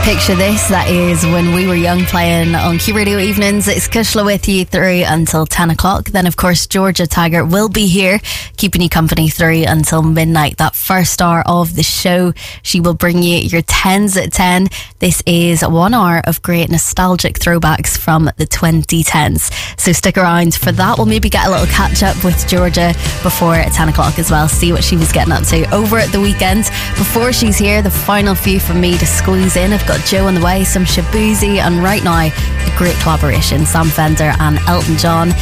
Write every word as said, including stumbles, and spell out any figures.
Picture this, that is when we were young, playing on Q Radio Evenings. It's Kushla with you through until ten o'clock. Then of course Georgia Taggart will be here keeping you company through until midnight. That first hour of the show, she will bring you your tens at ten. This is one hour of great nostalgic throwbacks from the twenty tens, so stick around for that. We'll maybe get a little catch up with Georgia before ten o'clock as well, see what she was getting up to over at the weekend. Before she's here, the final few from me to squeeze in. I've got Joe on the way, some Shabuzi, and right now a great collaboration, Sam Fender and Elton John.